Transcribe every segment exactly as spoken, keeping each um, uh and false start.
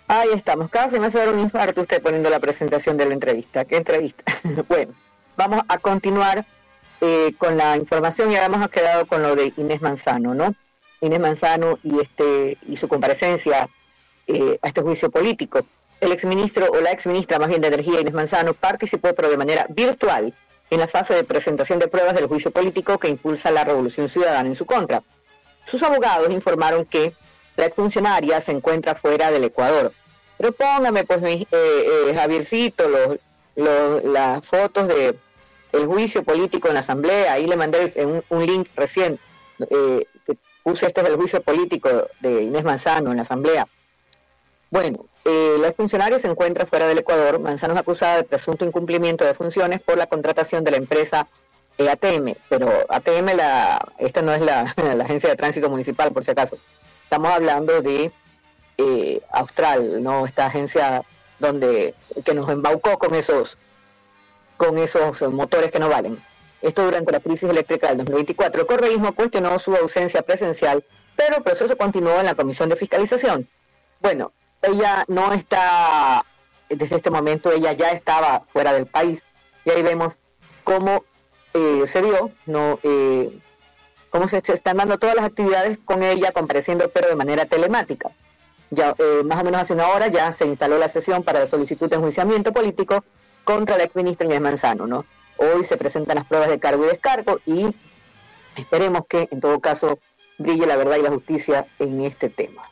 Ahí estamos. Casi me hace dar un infarto usted poniendo la presentación de la entrevista. ¿Qué entrevista? Bueno, vamos a continuar eh, con la información y ahora hemos quedado con lo de Inés Manzano, ¿no? Inés Manzano y este y su comparecencia eh, a este juicio político. El exministro o la exministra más bien de Energía, Inés Manzano, participó pero de manera virtual en la fase de presentación de pruebas del juicio político que impulsa la Revolución Ciudadana en su contra. Sus abogados informaron que la exfuncionaria se encuentra fuera del Ecuador. Pero póngame, pues, mi, eh, eh, Javiercito, los, los, las fotos de el juicio político en la Asamblea. Ahí le mandé un, un link recién. Eh, que puse este del juicio político de Inés Manzano en la Asamblea. Bueno, eh, la exfuncionaria se encuentra fuera del Ecuador. Manzano es acusada de presunto incumplimiento de funciones por la contratación de la empresa eh, A T M. Pero A T M, la, esta no es la, la Agencia de Tránsito Municipal, por si acaso. Estamos hablando de eh, Austral, ¿no? Esta agencia donde que nos embaucó con esos con esos motores que no valen. Esto durante la crisis eléctrica del dos mil veinticuatro. El correísmo cuestionó su ausencia presencial, pero el proceso continuó en la Comisión de Fiscalización. Bueno, ella no está, desde este momento ella ya estaba fuera del país, y ahí vemos cómo eh, se dio, ¿no? Eh, cómo se, se están dando todas las actividades con ella compareciendo, pero de manera telemática. Ya eh, más o menos hace una hora ya se instaló la sesión para la solicitud de enjuiciamiento político contra la exministra Inés Manzano, ¿no? Hoy se presentan las pruebas de cargo y descargo y esperemos que en todo caso brille la verdad y la justicia en este tema.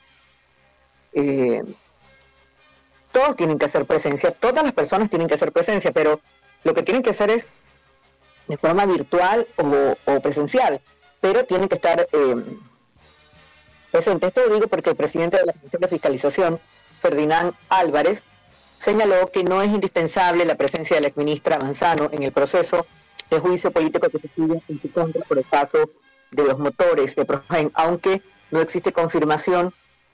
Eh, todos tienen que hacer presencia, todas las personas tienen que hacer presencia, pero lo que tienen que hacer es de forma virtual o, o presencial, pero tienen que estar eh, presentes. Esto lo digo porque el presidente de la Comisión de Fiscalización, Ferdinand Álvarez, señaló que no es indispensable la presencia de la exministra Manzano en el proceso de juicio político que se sigue en su contra por el caso de los motores de Progen, aunque no existe confirmación,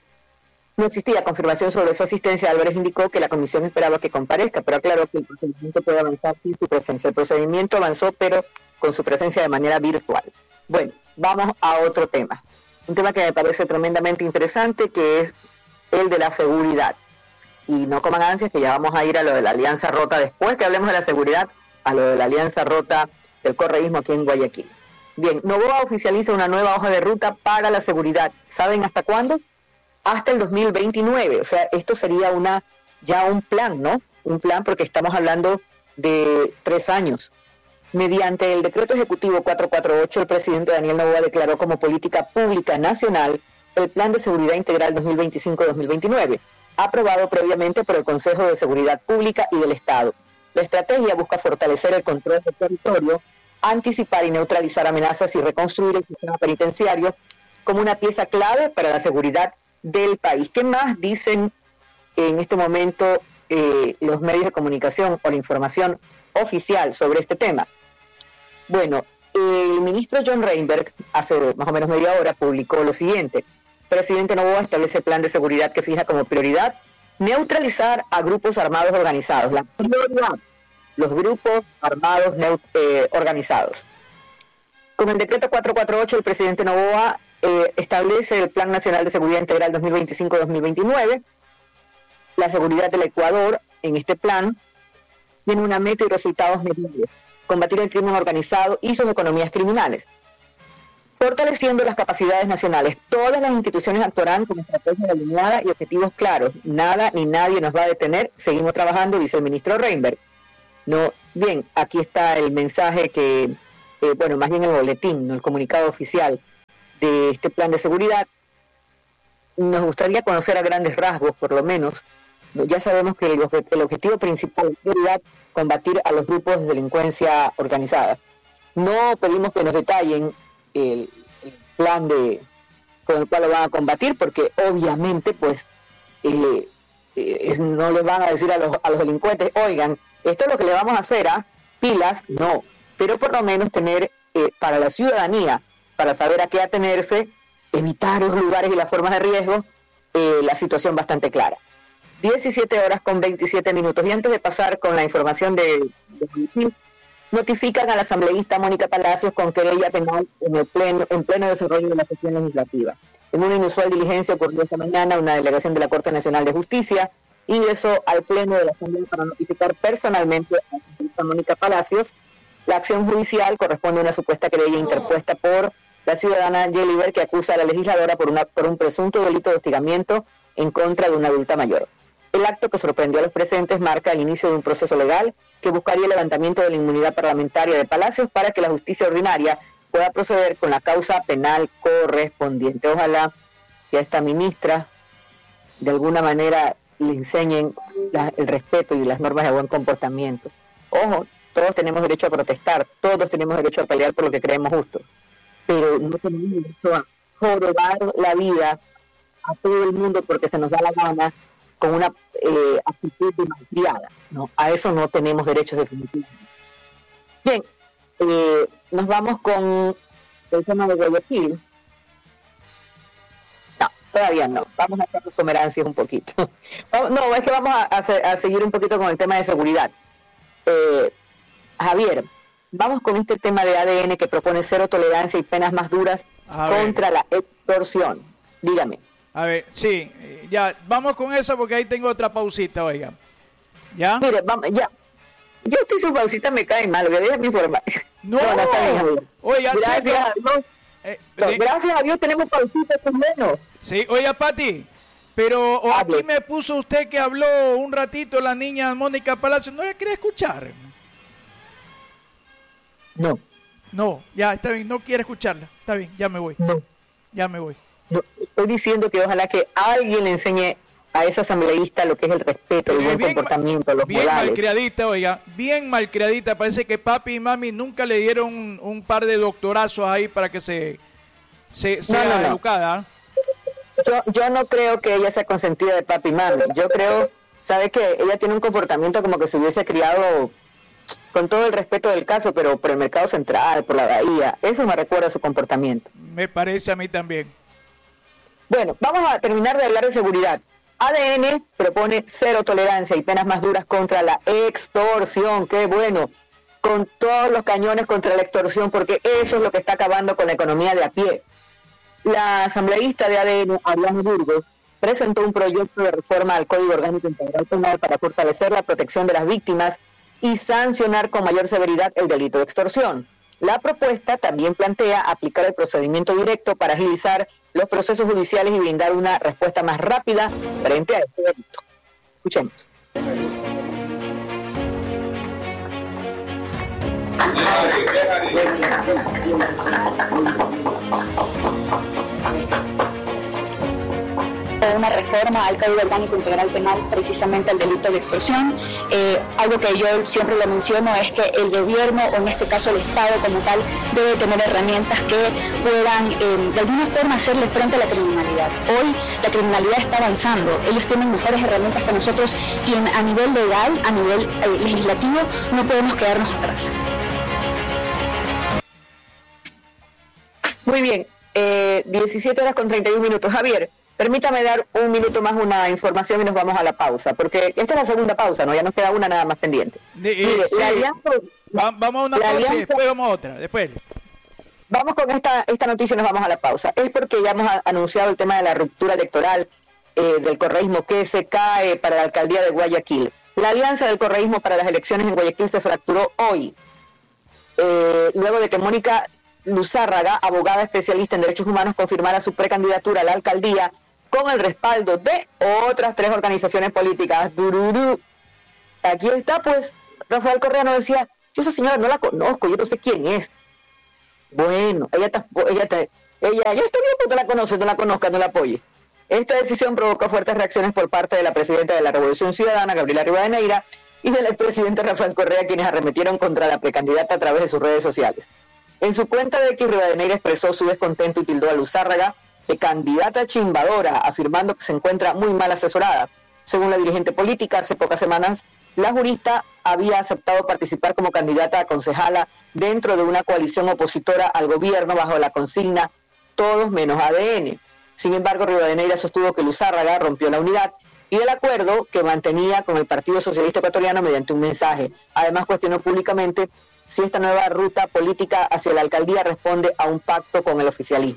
no existía confirmación sobre su asistencia. Álvarez indicó que la comisión esperaba que comparezca, pero aclaró que el procedimiento puede avanzar sin su presencia. El procedimiento avanzó, pero con su presencia de manera virtual. Bueno, vamos a otro tema. Un tema que me parece tremendamente interesante, que es el de la seguridad. Y no coman ansias, que ya vamos a ir a lo de la alianza rota después que hablemos de la seguridad, a lo de la alianza rota del correísmo aquí en Guayaquil. Bien, Noboa oficializa una nueva hoja de ruta para la seguridad. ¿Saben hasta cuándo? Hasta el dos mil veintinueve. O sea, esto sería una ya un plan, ¿no? Un plan porque estamos hablando de tres años. Mediante el decreto ejecutivo cuatrocientos cuarenta y ocho, el presidente Daniel Noboa declaró como política pública nacional el Plan de Seguridad Integral dos mil veinticinco a dos mil veintinueve, aprobado previamente por el Consejo de Seguridad Pública y del Estado. La estrategia busca fortalecer el control del territorio, anticipar y neutralizar amenazas y reconstruir el sistema penitenciario como una pieza clave para la seguridad del país. ¿Qué más dicen en este momento eh, los medios de comunicación o la información oficial sobre este tema? Bueno, el ministro John Reinberg, hace más o menos media hora, publicó lo siguiente. El presidente Noboa establece plan de seguridad que fija como prioridad neutralizar a grupos armados organizados. La prioridad, los grupos armados neut- eh, organizados. Con el decreto cuatrocientos cuarenta y ocho, el presidente Noboa eh, establece el Plan Nacional de Seguridad Integral dos mil veinticinco a dos mil veintinueve. La seguridad del Ecuador, en este plan, tiene una meta y resultados medibles: combatir el crimen organizado y sus economías criminales. Fortaleciendo las capacidades nacionales, todas las instituciones actuarán con estrategia delineada y objetivos claros. Nada ni nadie nos va a detener. Seguimos trabajando, dice el ministro Reinberg. No, bien, aquí está el mensaje que, eh, bueno, más bien el boletín, ¿no? El comunicado oficial de este plan de seguridad. Nos gustaría conocer a grandes rasgos, por lo menos. Ya sabemos que el, el objetivo principal es prioridad, combatir a los grupos de delincuencia organizada. No pedimos que nos detallen el, el plan de con el cual lo van a combatir, porque obviamente pues eh, eh, no les van a decir a los, a los delincuentes, oigan, esto es lo que le vamos a hacer a pilas, no, pero por lo menos tener eh, para la ciudadanía, para saber a qué atenerse, evitar los lugares y las formas de riesgo, eh, la situación bastante clara. diecisiete horas con veintisiete minutos. Y antes de pasar con la información de, de notifican a la asambleísta Mónica Palacios con querella penal en el pleno, en pleno desarrollo de la sesión legislativa. En una inusual diligencia ocurrió esta mañana, una delegación de la Corte Nacional de Justicia ingresó al Pleno de la Asamblea para notificar personalmente a la señorita Mónica Palacios. La acción judicial corresponde a una supuesta querella interpuesta por la ciudadana Yeliber, que acusa a la legisladora por, una, por un presunto delito de hostigamiento en contra de una adulta mayor. El acto, que sorprendió a los presentes, marca el inicio de un proceso legal que buscaría el levantamiento de la inmunidad parlamentaria de Palacios para que la justicia ordinaria pueda proceder con la causa penal correspondiente. Ojalá que a esta ministra de alguna manera le enseñen la, el respeto y las normas de buen comportamiento. Ojo, todos tenemos derecho a protestar, todos tenemos derecho a pelear por lo que creemos justo, pero no tenemos derecho a jorobar la vida a todo el mundo porque se nos da la gana con una eh, actitud de malcriada, ¿no? A eso no tenemos derechos definitivamente. Bien, eh, nos vamos con el tema de Guayaquil. No, todavía no. Vamos a hacer los comerancias un poquito. No, es que vamos a, a, a seguir un poquito con el tema de seguridad. Eh, Javier, vamos con este tema de A D N que propone cero tolerancia y penas más duras a contra ver. la extorsión. Dígame. A ver, sí, ya, vamos con eso porque ahí tengo otra pausita, oiga. ¿Ya? Mire, vamos, ya. Yo estoy su pausita, me cae mal, que deje mi forma. No, no, no está bien, Javier. Oiga, gracias sí, a Dios. Eh, no, de... Gracias a Dios tenemos pausita, es bueno. Sí, oiga, Pati, pero o aquí me puso usted que habló un ratito la niña Mónica Palacios, ¿no la quiere escuchar? No. No, ya, está bien, no quiere escucharla. Está bien, ya me voy. No. Ya me voy. No, estoy diciendo que ojalá que alguien le enseñe a esa asambleísta lo que es el respeto, el buen bien, comportamiento, los bien modales. Bien malcriadita, oiga, bien malcriadita. Parece que papi y mami nunca le dieron un, un par de doctorazos ahí para que se, se sea no, no, educada. No. Yo, yo no creo que ella sea consentida de papi y mami. Yo creo, ¿sabe qué? Ella tiene un comportamiento como que se hubiese criado con todo el respeto del caso, pero por el mercado central, por la bahía. Eso me recuerda a su comportamiento. Me parece a mí también. Bueno, vamos a terminar de hablar de seguridad. A D N propone cero tolerancia y penas más duras contra la extorsión. ¡Qué bueno! Con todos los cañones contra la extorsión, porque eso es lo que está acabando con la economía de a pie. La asambleísta de A D N, Ariana Burgos, presentó un proyecto de reforma al Código Orgánico Integral Penal para fortalecer la protección de las víctimas y sancionar con mayor severidad el delito de extorsión. La propuesta también plantea aplicar el procedimiento directo para agilizar los procesos judiciales y brindar una respuesta más rápida frente a este delito. Escuchemos. Una reforma al Código Orgánico Integral Penal, precisamente el delito de extorsión. Eh, algo que yo siempre lo menciono es que el gobierno, o en este caso el Estado como tal, debe tener herramientas que puedan eh, de alguna forma hacerle frente a la criminalidad. Hoy la criminalidad está avanzando, ellos tienen mejores herramientas que nosotros y en, a nivel legal, a nivel eh, legislativo, no podemos quedarnos atrás. Muy bien, eh, diecisiete horas con treinta y un minutos. Javier, permítame dar un minuto más una información y nos vamos a la pausa, porque esta es la segunda pausa, ¿no? Ya nos queda una nada más pendiente. De, eh, Mire, sí. la alianza, Va, vamos a una pausa alianza, y después vamos a otra, después. Vamos con esta esta noticia y nos vamos a la pausa. Es porque ya hemos anunciado el tema de la ruptura electoral eh, del correísmo que se cae para la alcaldía de Guayaquil. La alianza del correísmo para las elecciones en Guayaquil se fracturó hoy, eh, luego de que Mónica Luzárraga, abogada especialista en derechos humanos, confirmara su precandidatura a la alcaldía con el respaldo de otras tres organizaciones políticas. Dururú. Aquí está, pues, Rafael Correa nos decía, yo esa señora no la conozco, yo no sé quién es. Bueno, ella está, ella está, ella, ya está bien, porque la conoce, no la conozca, no la apoye. Esta decisión provocó fuertes reacciones por parte de la presidenta de la Revolución Ciudadana, Gabriela Rivadeneira, y del expresidente Rafael Correa, quienes arremetieron contra la precandidata a través de sus redes sociales. En su cuenta de X, Rivadeneira expresó su descontento y tildó a Luzárraga de candidata chimbadora, afirmando que se encuentra muy mal asesorada. Según la dirigente política, hace pocas semanas, la jurista había aceptado participar como candidata a concejala dentro de una coalición opositora al gobierno bajo la consigna todos menos A D N. Sin embargo, Rivadeneira sostuvo que Luzárraga rompió la unidad y el acuerdo que mantenía con el Partido Socialista Ecuatoriano mediante un mensaje. Además, cuestionó públicamente si esta nueva ruta política hacia la alcaldía responde a un pacto con el oficialismo.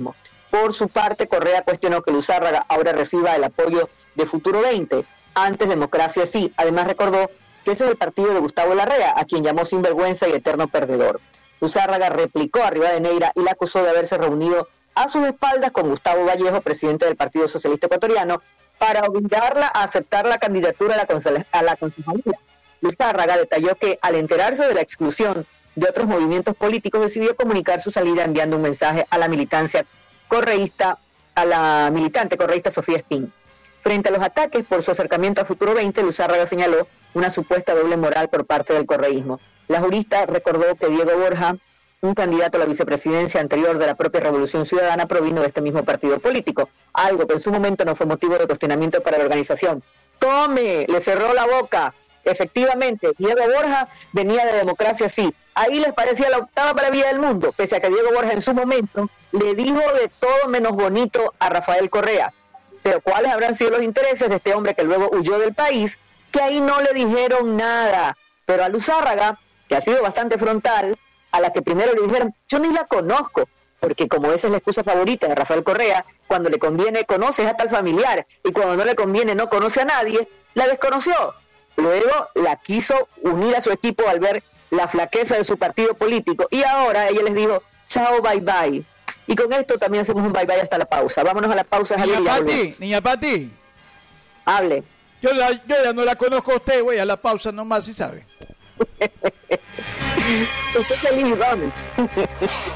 Por su parte, Correa cuestionó que Luzárraga ahora reciba el apoyo de Futuro veinte. Antes Democracia Sí. Además recordó que ese es el partido de Gustavo Larrea, a quien llamó sinvergüenza y eterno perdedor. Luzárraga replicó a Rivadeneira y la acusó de haberse reunido a sus espaldas con Gustavo Vallejo, presidente del Partido Socialista Ecuatoriano, para obligarla a aceptar la candidatura a la, conse- a la concejalía. Luzárraga detalló que al enterarse de la exclusión de otros movimientos políticos decidió comunicar su salida enviando un mensaje a la militancia correísta, a la militante correísta Sofía Espín. Frente a los ataques por su acercamiento a Futuro veinte, Luzárraga señaló una supuesta doble moral por parte del correísmo. La jurista recordó que Diego Borja, un candidato a la vicepresidencia anterior de la propia Revolución Ciudadana, provino de este mismo partido político, algo que en su momento no fue motivo de cuestionamiento para la organización. ¡Tome! Le cerró la boca. Efectivamente, Diego Borja venía de Democracia Sí. Ahí les parecía la octava maravilla del mundo, pese a que Diego Borja en su momento le dijo de todo menos bonito a Rafael Correa. Pero ¿cuáles habrán sido los intereses de este hombre que luego huyó del país? Que ahí no le dijeron nada. Pero a Luzárraga, que ha sido bastante frontal, a la que primero le dijeron, yo ni la conozco, porque como esa es la excusa favorita de Rafael Correa, cuando le conviene conoces hasta el familiar, y cuando no le conviene no conoce a nadie, la desconoció. Luego la quiso unir a su equipo al ver la flaqueza de su partido político, y ahora ella les dijo, chao, bye bye. Y con esto también hacemos un bye bye hasta la pausa. Vámonos a la pausa, Javier. Niña Pati, niña Pati. Hable. Yo, la, yo ya no la conozco a usted, voy a la pausa nomás, si sabe. Usted es feliz, vamos.